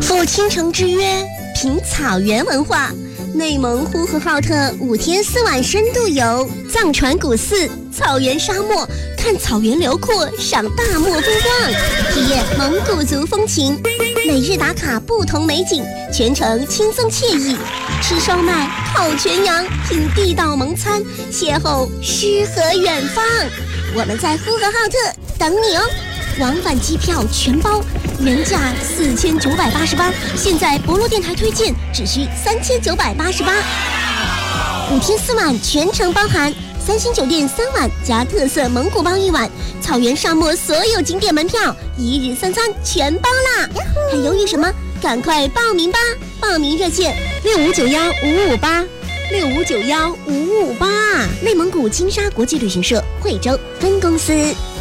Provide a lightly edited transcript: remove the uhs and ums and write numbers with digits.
赴倾城之约，品草原文化。内蒙呼和浩特5天4晚深度游，藏传古寺、草原沙漠，看草原辽阔，赏大漠风光，体验蒙古族风情。每日打卡不同美景，全程轻松惬意。吃烧麦、烤全羊，品地道蒙餐，邂逅诗和远方。我们在呼和浩特等你哦！往返机票全包，原价4988，现在博洛电台推荐只需3988。5天4晚全程包含3星酒店3晚加特色蒙古包1晚，草原沙漠所有景点门票1日3餐全包啦！还犹豫什么？赶快报名吧！报名热线65915558，65915558。内蒙古金沙国际旅行社惠州分公司。